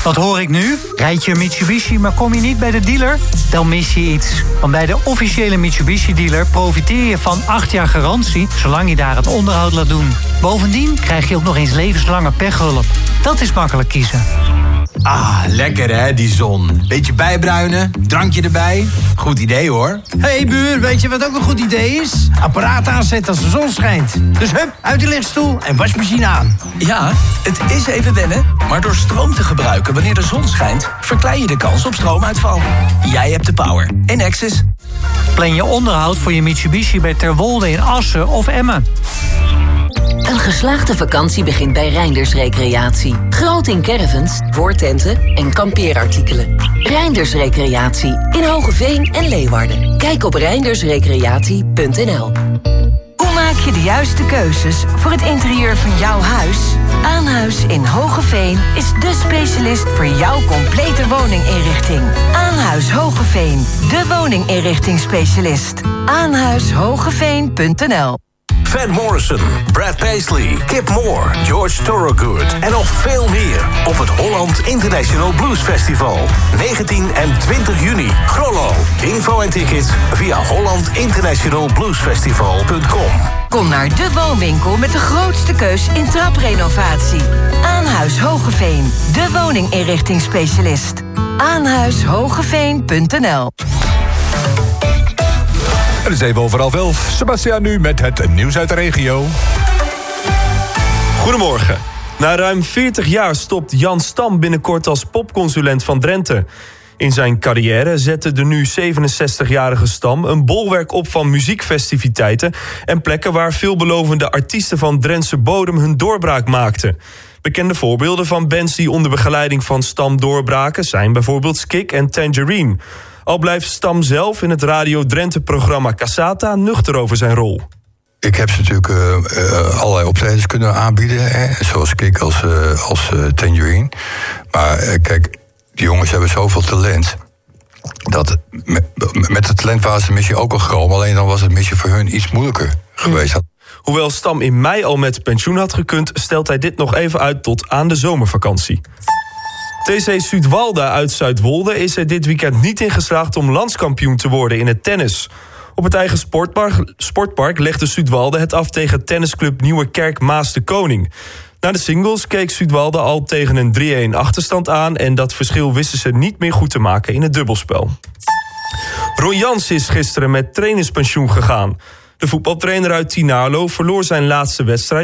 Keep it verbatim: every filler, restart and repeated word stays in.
Wat hoor ik nu? Rijd je een Mitsubishi, maar kom je niet bij de dealer? Dan mis je iets. Want bij de officiële Mitsubishi-dealer profiteer je van acht jaar garantie, zolang je daar het onderhoud laat doen. Bovendien krijg je ook nog eens levenslange pechhulp. Dat is makkelijk kiezen. Ah, lekker hè, die zon. Beetje bijbruinen, drankje erbij. Goed idee hoor. Hé hey, buur, weet je wat ook een goed idee is? Apparaat aanzetten als de zon schijnt. Dus hup, uit de lichtstoel en wasmachine aan. Ja, het is even wennen, maar door stroom te gebruiken wanneer de zon schijnt, verklein je de kans op stroomuitval. Jij hebt de power. Enexis. Plan je onderhoud voor je Mitsubishi bij Terwolde in Assen of Emmen. Een geslaagde vakantie begint bij Reinders Recreatie. Groot in caravans, voortenten en kampeerartikelen. Reinders Recreatie in Hogeveen en Leeuwarden. Kijk op reindersrecreatie punt n l. Hoe maak je de juiste keuzes voor het interieur van jouw huis? Aanhuis in Hogeveen is de specialist voor jouw complete woninginrichting. Aanhuis Hogeveen, de woninginrichtingsspecialist. aanhuis hogeveen punt n l. Van Morrison, Brad Paisley, Kip Moore, George Thorogood en nog veel meer op het Holland International Blues Festival. negentien en twintig juni. Grollo. Info en tickets via holland international blues festival punt com. Kom naar de woonwinkel met de grootste keus in traprenovatie. Aanhuis Hogeveen, de woninginrichtingsspecialist. aanhuis hogeveen punt n l. Het is even over half elf. Sebastiaan nu met het nieuws uit de regio. Goedemorgen. Na ruim veertig jaar stopt Jan Stam binnenkort als popconsulent van Drenthe. In zijn carrière zette de nu zevenenzestigjarige Stam een bolwerk op van muziekfestiviteiten en plekken waar veelbelovende artiesten van Drentse bodem hun doorbraak maakten. Bekende voorbeelden van bands die onder begeleiding van Stam doorbraken zijn bijvoorbeeld Skik en Tangerine. Al blijft Stam zelf in het Radio Drenthe-programma Cassata nuchter over zijn rol. Ik heb ze natuurlijk uh, uh, allerlei optredens kunnen aanbieden, hè, zoals Kik als, uh, als uh, Tangerine. Maar uh, kijk, die jongens hebben zoveel talent. Dat met, met het talent waren ze de missie ook al gekomen. Alleen dan was het missie voor hun iets moeilijker geweest. Mm. Hoewel Stam in mei al met pensioen had gekund, stelt hij dit nog even uit tot aan de zomervakantie. T C Zuidwalda uit Zuidwolde is er dit weekend niet in geslaagd om landskampioen te worden in het tennis. Op het eigen sportpark, sportpark legde Zuidwalde het af tegen tennisclub Nieuwekerk Maas de Koning. Na de singles keek Zuidwalde al tegen een drie-een achterstand aan en dat verschil wisten ze niet meer goed te maken in het dubbelspel. Ron Jans is gisteren met trainerspensioen gegaan. De voetbaltrainer uit Tinarlo verloor zijn laatste wedstrijd